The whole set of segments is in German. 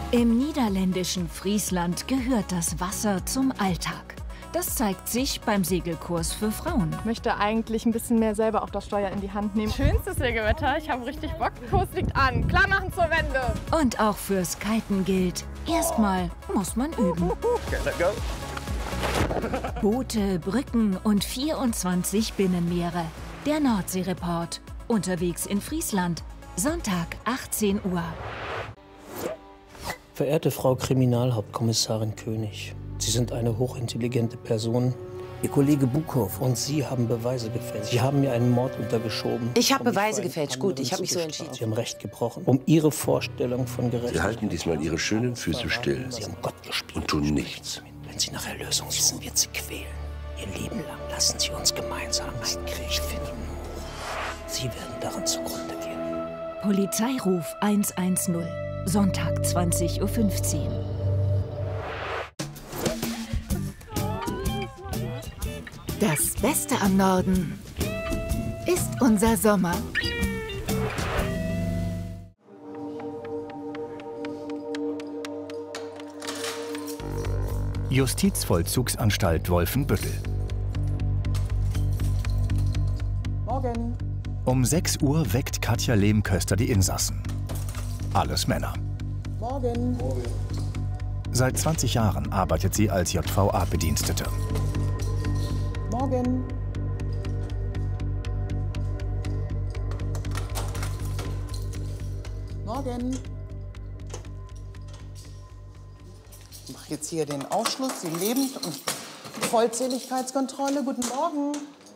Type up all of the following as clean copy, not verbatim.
Im niederländischen Friesland gehört das Wasser zum Alltag. Das zeigt sich beim Segelkurs für Frauen. Ich möchte eigentlich ein bisschen mehr selber auch das Steuer in die Hand nehmen. Schönstes Segelwetter, ich habe richtig Bock. Kurs liegt an, klar machen zur Wende. Und auch fürs Kiten gilt, erstmal muss man üben. Boote, Brücken und 24 Binnenmeere. Der Nordsee-Report. Unterwegs in Friesland. Sonntag, 18 Uhr. Verehrte Frau Kriminalhauptkommissarin König, Sie sind eine hochintelligente Person. Ihr Kollege Bukow und Sie haben Beweise gefälscht. Sie haben mir einen Mord untergeschoben. Ich habe Beweise gefälscht. Gut, ich habe mich so entschieden. Sie haben Recht gebrochen, um Ihre Vorstellung von Gerechtigkeit. Sie halten diesmal Ihre schönen Füße still. Sie haben Gott gespielt und tun nichts. Wenn Sie nach Erlösung suchen, wird Sie quälen. Ihr Leben lang lassen Sie uns gemeinsam einen Krieg finden. Sie werden daran zugrunde gehen. Polizeiruf 110. Sonntag, 20:15 Uhr. Das Beste am Norden ist unser Sommer. Justizvollzugsanstalt Wolfenbüttel. Morgen. Um 6 Uhr weckt Katja Lehmköster die Insassen. Alles Männer. Morgen. Seit 20 Jahren arbeitet sie als JVA-Bedienstete. Morgen. Morgen. Ich mache jetzt hier den Ausschluss, die Lebens- und Vollzähligkeitskontrolle. Guten Morgen.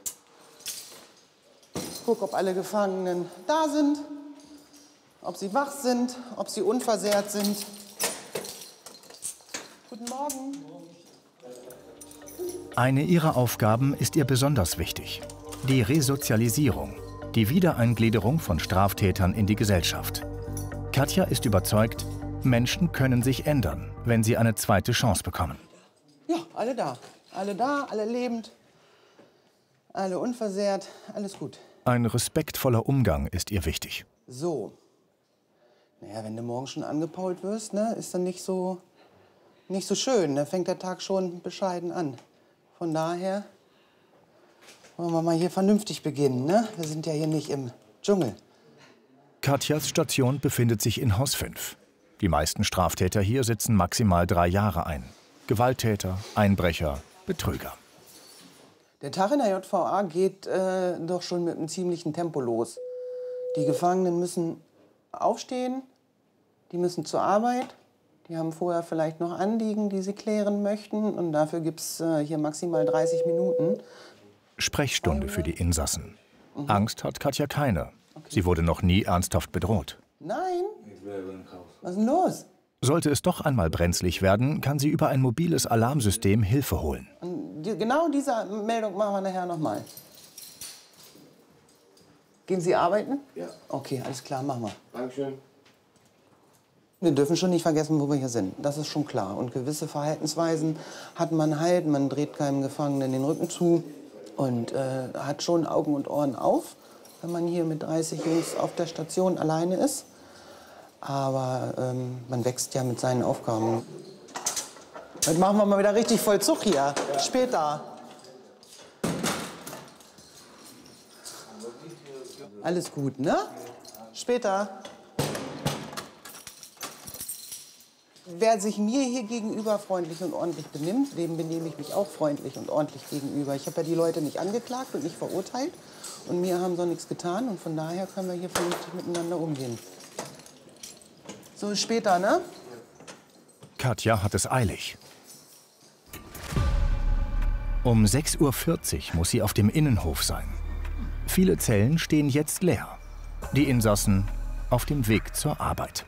Ich gucke, ob alle Gefangenen da sind, ob sie wach sind, ob sie unversehrt sind. Guten Morgen. Eine ihrer Aufgaben ist ihr besonders wichtig: die Resozialisierung, die Wiedereingliederung von Straftätern in die Gesellschaft. Katja ist überzeugt, Menschen können sich ändern, wenn sie eine zweite Chance bekommen. Ja, alle da. Alle da, alle lebend, alle unversehrt, alles gut. Ein respektvoller Umgang ist ihr wichtig. So. Naja, wenn du morgen schon angepault wirst, ne, ist dann nicht so schön. Da fängt der Tag schon bescheiden an. Von daher wollen wir mal hier vernünftig beginnen, ne? Wir sind ja hier nicht im Dschungel. Katjas Station befindet sich in Haus 5. Die meisten Straftäter hier sitzen maximal 3 Jahre ein. Gewalttäter, Einbrecher, Betrüger. Der Tag in der JVA geht doch schon mit einem ziemlichen Tempo los. Die Gefangenen müssen aufstehen, die müssen zur Arbeit. Die haben vorher vielleicht noch Anliegen, die sie klären möchten. Und dafür gibt es hier maximal 30 Minuten. Sprechstunde für die Insassen. Angst hat Katja keine. Sie wurde noch nie ernsthaft bedroht. Nein? Was ist denn los? Sollte es doch einmal brenzlig werden, kann sie über ein mobiles Alarmsystem Hilfe holen. Und genau diese Meldung machen wir nachher nochmal. Gehen Sie arbeiten? Ja. Okay, alles klar, machen wir. Dankeschön. Wir dürfen schon nicht vergessen, wo wir hier sind. Das ist schon klar. Und gewisse Verhaltensweisen hat man halt. Man dreht keinem Gefangenen den Rücken zu und hat schon Augen und Ohren auf, wenn man hier mit 30 Jungs auf der Station alleine ist. Aber man wächst ja mit seinen Aufgaben. Heute machen wir mal wieder richtig Vollzug hier. Ja. Später. Alles gut, ne? Später. Wer sich mir hier gegenüber freundlich und ordentlich benimmt, dem benehme ich mich auch freundlich und ordentlich gegenüber. Ich habe ja die Leute nicht angeklagt und nicht verurteilt. Und mir haben sie nichts getan. Und von daher können wir hier vernünftig miteinander umgehen. So, später, ne? Katja hat es eilig. Um 6:40 Uhr muss sie auf dem Innenhof sein. Viele Zellen stehen jetzt leer. Die Insassen auf dem Weg zur Arbeit.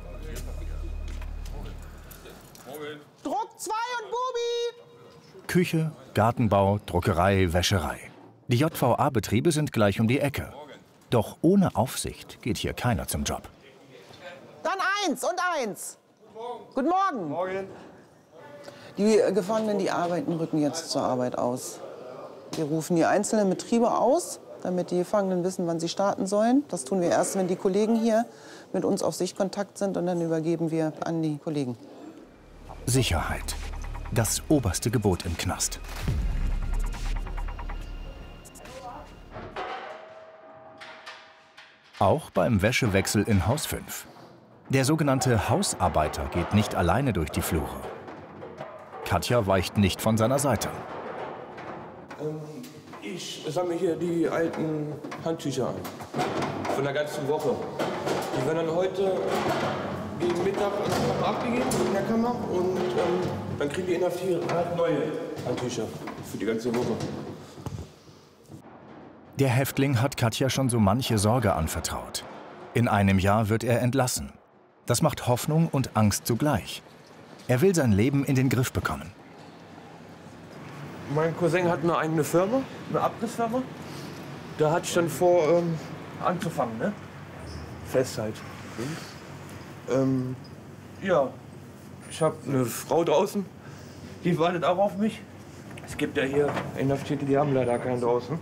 Druck 2 und Bubi! Küche, Gartenbau, Druckerei, Wäscherei. Die JVA-Betriebe sind gleich um die Ecke. Doch ohne Aufsicht geht hier keiner zum Job. Dann 1 und 1. Guten Morgen. Morgen. Die Gefangenen, die arbeiten, rücken jetzt zur Arbeit aus. Wir rufen die einzelnen Betriebe aus, damit die Gefangenen wissen, wann sie starten sollen. Das tun wir erst, wenn die Kollegen hier mit uns auf Sichtkontakt sind und dann übergeben wir an die Kollegen. Sicherheit. Das oberste Gebot im Knast. Auch beim Wäschewechsel in Haus 5. Der sogenannte Hausarbeiter geht nicht alleine durch die Flure. Katja weicht nicht von seiner Seite. Ich sammle hier die alten Handtücher an. Von der ganzen Woche. Die werden dann heute gegen Mittag abgegeben in der Kammer. Und dann kriegen die Inhaftierte neue Handtücher für die ganze Woche. Der Häftling hat Katja schon so manche Sorge anvertraut. In einem Jahr wird er entlassen. Das macht Hoffnung und Angst zugleich. Er will sein Leben in den Griff bekommen. Mein Cousin hat eine eigene Firma, eine Abrissfirma. Da hatte ich dann vor, anzufangen, ne? Fest halt. Ja, ich habe eine Frau draußen, die wartet auch auf mich. Es gibt ja hier Inhaftierte, die haben leider keinen draußen.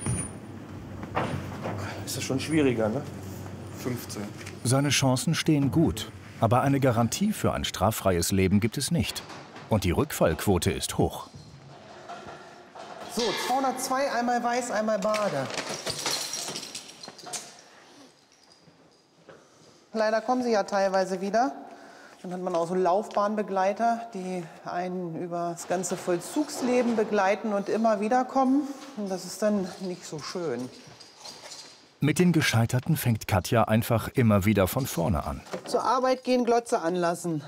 Ist das schon schwieriger, ne? 15. Seine Chancen stehen gut, aber eine Garantie für ein straffreies Leben gibt es nicht. Und die Rückfallquote ist hoch. So, 202, einmal weiß, einmal Bade. Leider kommen sie ja teilweise wieder. Dann hat man auch so Laufbahnbegleiter, die einen über das ganze Vollzugsleben begleiten und immer wieder kommen. Und das ist dann nicht so schön. Mit den Gescheiterten fängt Katja einfach immer wieder von vorne an. Zur Arbeit gehen, Glotze anlassen.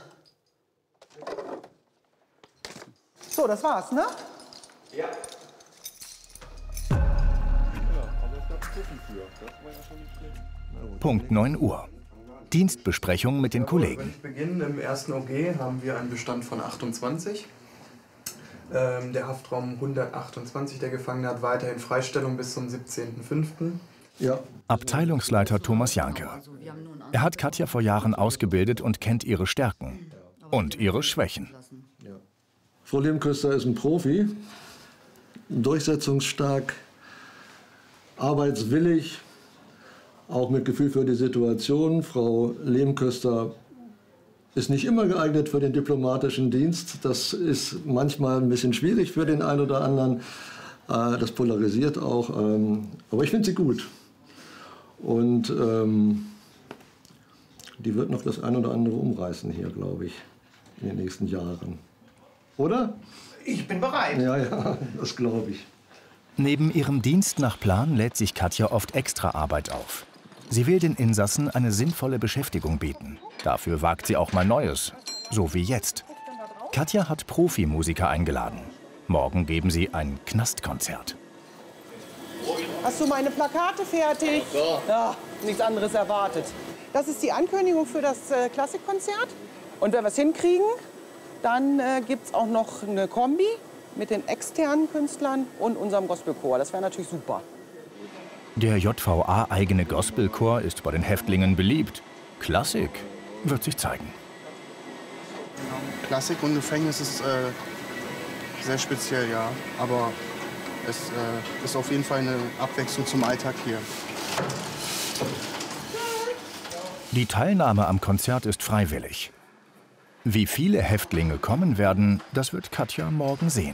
So, das war's, ne? Ja. Punkt 9 Uhr. Dienstbesprechung mit den Kollegen. Wenn ich beginne, im ersten OG haben wir einen Bestand von 28. Der Haftraum 128, der Gefangene hat weiterhin Freistellung bis zum 17.05. Ja. Abteilungsleiter Thomas Janke. Er hat Katja vor Jahren ausgebildet und kennt ihre Stärken und ihre Schwächen. Frau Lehmköster ist ein Profi, durchsetzungsstark, arbeitswillig, auch mit Gefühl für die Situation. Frau Lehmköster ist nicht immer geeignet für den diplomatischen Dienst. Das ist manchmal ein bisschen schwierig für den einen oder anderen. Das polarisiert auch. Aber ich finde sie gut. Und die wird noch das ein oder andere umreißen hier, glaube ich, in den nächsten Jahren. Oder? Ich bin bereit. Ja, das glaube ich. Neben ihrem Dienst nach Plan lädt sich Katja oft extra Arbeit auf. Sie will den Insassen eine sinnvolle Beschäftigung bieten. Dafür wagt sie auch mal Neues, so wie jetzt. Katja hat Profimusiker eingeladen. Morgen geben sie ein Knastkonzert. Hast du meine Plakate fertig? Ja, nichts anderes erwartet. Das ist die Ankündigung für das Klassikkonzert. Und wenn wir es hinkriegen, dann gibt es auch noch eine Kombi mit den externen Künstlern und unserem Gospelchor. Das wäre natürlich super. Der JVA-eigene Gospelchor ist bei den Häftlingen beliebt. Klassik wird sich zeigen. Klassik und Gefängnis ist sehr speziell, ja. Aber es ist auf jeden Fall eine Abwechslung zum Alltag hier. Die Teilnahme am Konzert ist freiwillig. Wie viele Häftlinge kommen werden, das wird Katja morgen sehen.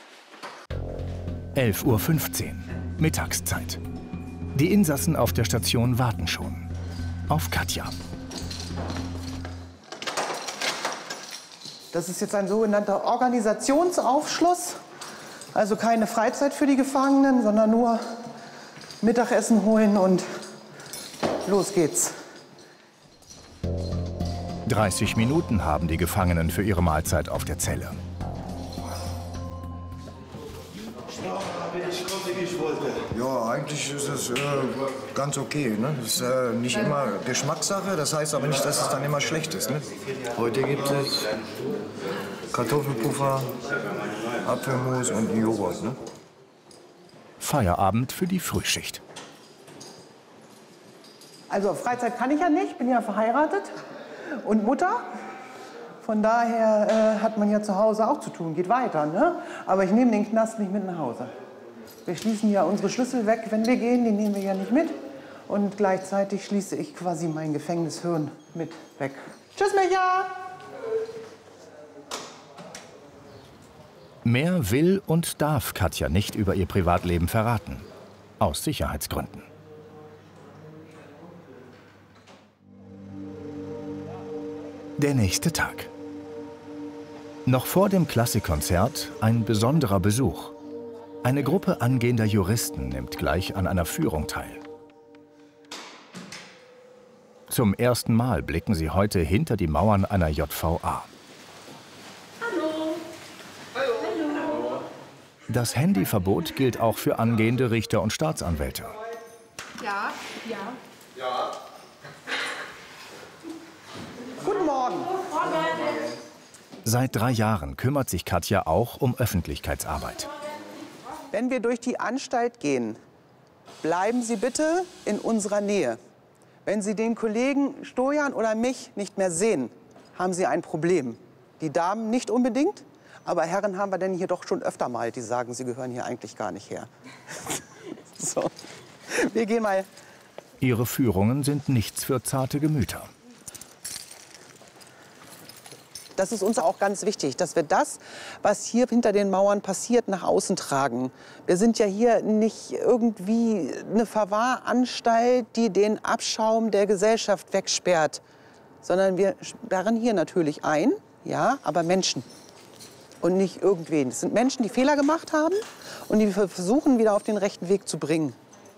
11:15 Uhr, Mittagszeit. Die Insassen auf der Station warten schon. Auf Katja. Das ist jetzt ein sogenannter Organisationsaufschluss. Also keine Freizeit für die Gefangenen, sondern nur Mittagessen holen und los geht's. 30 Minuten haben die Gefangenen für ihre Mahlzeit auf der Zelle. Ja, eigentlich ist es ganz okay. Ne? Das ist nicht immer Geschmackssache, das heißt aber nicht, dass es dann immer schlecht ist. Ne? Heute gibt es Kartoffelpuffer, Apfelmus und Joghurt. Ne? Feierabend für die Frühschicht. Also Freizeit kann ich ja nicht, bin ja verheiratet und Mutter. Von daher hat man ja zu Hause auch zu tun, geht weiter. Ne? Aber ich nehme den Knast nicht mit nach Hause. Wir schließen ja unsere Schlüssel weg, wenn wir gehen, die nehmen wir ja nicht mit. Und gleichzeitig schließe ich quasi mein Gefängnishirn mit weg. Tschüss, Micha! Mehr will und darf Katja nicht über ihr Privatleben verraten. Aus Sicherheitsgründen. Der nächste Tag. Noch vor dem Klassikkonzert ein besonderer Besuch. Eine Gruppe angehender Juristen nimmt gleich an einer Führung teil. Zum ersten Mal blicken sie heute hinter die Mauern einer JVA. Das Handyverbot gilt auch für angehende Richter und Staatsanwälte. Ja. Guten Morgen. Seit 3 Jahren kümmert sich Katja auch um Öffentlichkeitsarbeit. Wenn wir durch die Anstalt gehen, bleiben Sie bitte in unserer Nähe. Wenn Sie den Kollegen Stojan oder mich nicht mehr sehen, haben Sie ein Problem. Die Damen nicht unbedingt, aber Herren haben wir denn hier doch schon öfter mal, die sagen, sie gehören hier eigentlich gar nicht her. So, wir gehen mal. Ihre Führungen sind nichts für zarte Gemüter. Das ist uns auch ganz wichtig, dass wir das, was hier hinter den Mauern passiert, nach außen tragen. Wir sind ja hier nicht irgendwie eine Verwahranstalt, die den Abschaum der Gesellschaft wegsperrt, sondern wir sperren hier natürlich ein, ja, aber Menschen und nicht irgendwen. Es sind Menschen, die Fehler gemacht haben und die wir versuchen, wieder auf den rechten Weg zu bringen.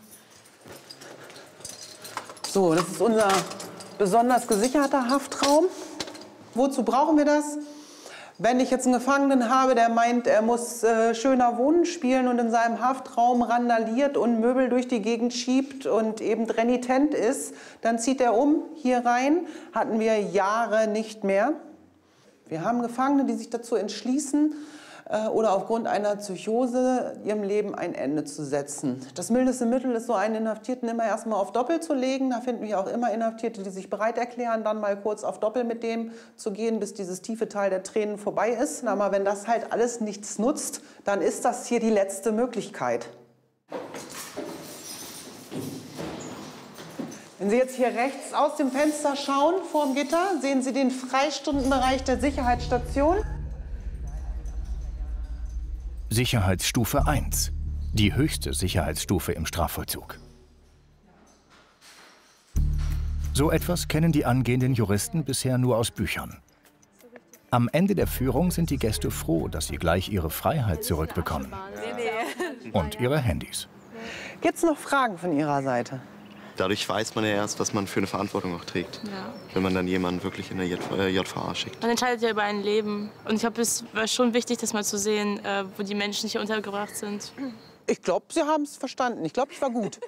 So, das ist unser besonders gesicherter Haftraum. Wozu brauchen wir das? Wenn ich jetzt einen Gefangenen habe, der meint, er muss schöner Wohnen spielen und in seinem Haftraum randaliert und Möbel durch die Gegend schiebt und eben renitent ist, dann zieht er um hier rein. Hatten wir Jahre nicht mehr. Wir haben Gefangene, die sich dazu entschließen oder aufgrund einer Psychose ihrem Leben ein Ende zu setzen. Das mildeste Mittel ist, so einen Inhaftierten immer erstmal auf Doppel zu legen. Da finden wir auch immer Inhaftierte, die sich bereit erklären, dann mal kurz auf Doppel mit dem zu gehen, bis dieses tiefe Tal der Tränen vorbei ist. Aber wenn das halt alles nichts nutzt, dann ist das hier die letzte Möglichkeit. Wenn Sie jetzt hier rechts aus dem Fenster schauen, vorm Gitter, sehen Sie den Freistundenbereich der Sicherheitsstation. Sicherheitsstufe 1, die höchste Sicherheitsstufe im Strafvollzug. So etwas kennen die angehenden Juristen bisher nur aus Büchern. Am Ende der Führung sind die Gäste froh, dass sie gleich ihre Freiheit zurückbekommen. Und ihre Handys. Gibt es noch Fragen von Ihrer Seite? Dadurch weiß man ja erst, was man für eine Verantwortung auch trägt, wenn man dann jemanden wirklich in der JVA schickt. Man entscheidet ja über ein Leben. Und ich glaube, es war schon wichtig, das mal zu sehen, wo die Menschen hier untergebracht sind. Ich glaube, Sie haben es verstanden. Ich glaube, ich war gut.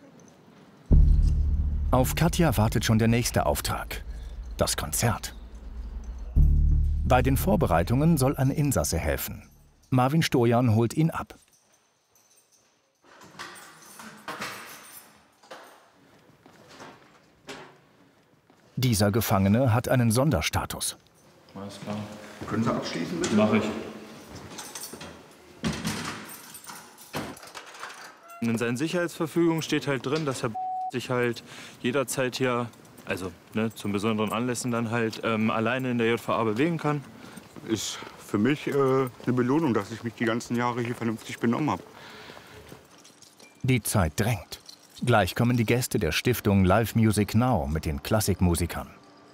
Auf Katja wartet schon der nächste Auftrag, das Konzert. Bei den Vorbereitungen soll ein Insasse helfen. Marvin Stojan holt ihn ab. Dieser Gefangene hat einen Sonderstatus. Alles klar. Können Sie abschließen, bitte? Mach ich. In seinen Sicherheitsverfügungen steht halt drin, dass er sich halt jederzeit hier, also zum besonderen Anlässen dann halt alleine in der JVA bewegen kann. Ist für mich eine Belohnung, dass ich mich die ganzen Jahre hier vernünftig benommen habe. Die Zeit drängt. Gleich kommen die Gäste der Stiftung Live Music Now mit den Klassikmusikern.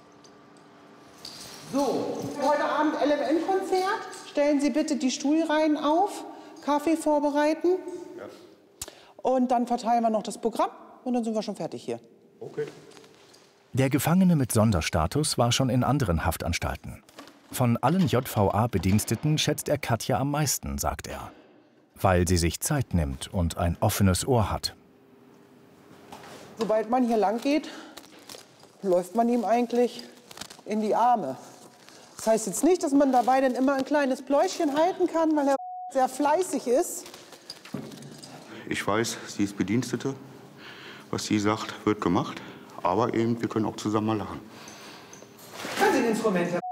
So, heute Abend LMN-Konzert. Stellen Sie bitte die Stuhlreihen auf, Kaffee vorbereiten. Ja. Und dann verteilen wir noch das Programm und dann sind wir schon fertig hier. Okay. Der Gefangene mit Sonderstatus war schon in anderen Haftanstalten. Von allen JVA-Bediensteten schätzt er Katja am meisten, sagt er. Weil sie sich Zeit nimmt und ein offenes Ohr hat. Sobald man hier lang geht, läuft man ihm eigentlich in die Arme. Das heißt jetzt nicht, dass man dabei dann immer ein kleines Pläuschchen halten kann, weil er sehr fleißig ist. Ich weiß, sie ist Bedienstete. Was sie sagt, wird gemacht. Aber eben, wir können auch zusammen mal lachen. Können Sie ein Instrument, Herr?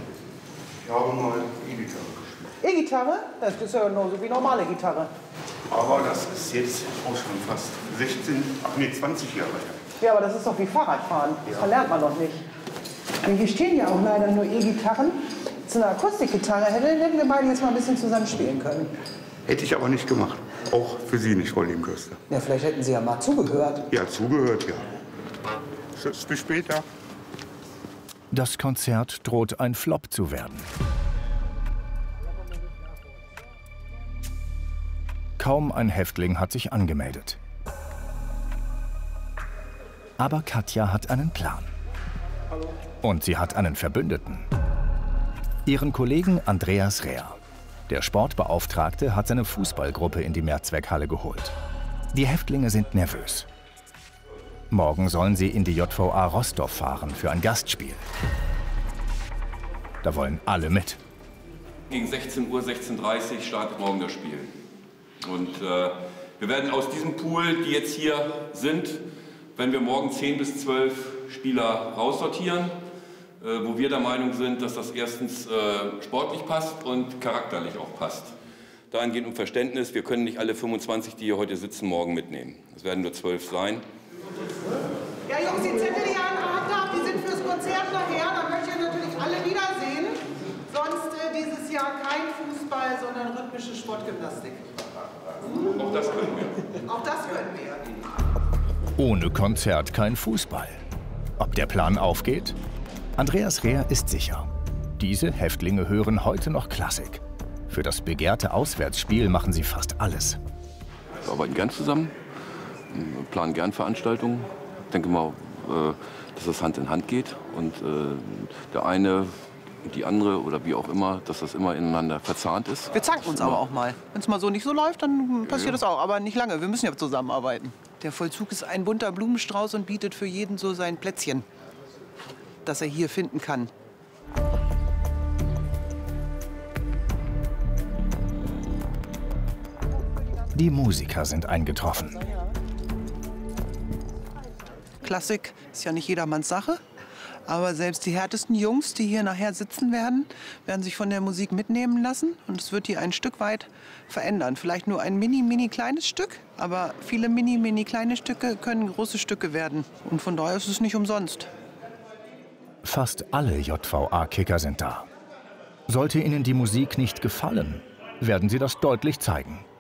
Ich habe mal E-Gitarre gespielt. E-Gitarre? Das ist ja genauso wie normale Gitarre. Aber das ist jetzt auch schon fast 20 Jahre her. Ja, aber das ist doch wie Fahrradfahren. Das verlernt man doch nicht. Hier stehen ja auch leider nur E-Gitarren. Zu einer Akustikgitarre hätten wir beide jetzt mal ein bisschen zusammen spielen können. Hätte ich aber nicht gemacht. Auch für Sie nicht, Frau Lehmköster. Ja, vielleicht hätten Sie ja mal zugehört. Ja, zugehört, ja. Tschüss, bis später. Das Konzert droht ein Flop zu werden. Kaum ein Häftling hat sich angemeldet. Aber Katja hat einen Plan. Und sie hat einen Verbündeten. Ihren Kollegen Andreas Rehr. Der Sportbeauftragte hat seine Fußballgruppe in die Mehrzweckhalle geholt. Die Häftlinge sind nervös. Morgen sollen sie in die JVA Rostov fahren für ein Gastspiel. Da wollen alle mit. Gegen 16 Uhr, 16:30 Uhr startet morgen das Spiel. Und wir werden aus diesem Pool, die jetzt hier sind, wenn wir morgen 10 bis 12 Spieler raussortieren, wo wir der Meinung sind, dass das erstens sportlich passt und charakterlich auch passt. Dahingehend um Verständnis, wir können nicht alle 25, die hier heute sitzen, morgen mitnehmen. Es werden nur 12 sein. Ja, Jungs, die Zettel, die ihr an der Hand habt, die sind fürs Konzert nachher. Da möchte ich natürlich alle wiedersehen. Sonst dieses Jahr kein Fußball, sondern rhythmische Sportgymnastik. Auch das können wir. Auch das können wir. Ohne Konzert kein Fußball. Ob der Plan aufgeht? Andreas Rehr ist sicher. Diese Häftlinge hören heute noch Klassik. Für das begehrte Auswärtsspiel machen sie fast alles. Wir arbeiten gern zusammen, planen gern Veranstaltungen. Ich denke mal, dass das Hand in Hand geht und der eine und die andere oder wie auch immer, dass das immer ineinander verzahnt ist. Wir zanken uns aber auch mal. Wenn es mal so nicht so läuft, dann passiert das auch. Aber nicht lange, wir müssen ja zusammenarbeiten. Der Vollzug ist ein bunter Blumenstrauß und bietet für jeden so sein Plätzchen, das er hier finden kann. Die Musiker sind eingetroffen. Klassik ist ja nicht jedermanns Sache. Aber selbst die härtesten Jungs, die hier nachher sitzen werden, werden sich von der Musik mitnehmen lassen. Und es wird hier ein Stück weit verändern. Vielleicht nur ein mini kleines Stück. Aber viele mini kleine Stücke können große Stücke werden. Und von daher ist es nicht umsonst. Fast alle JVA-Kicker sind da. Sollte ihnen die Musik nicht gefallen, werden sie das deutlich zeigen.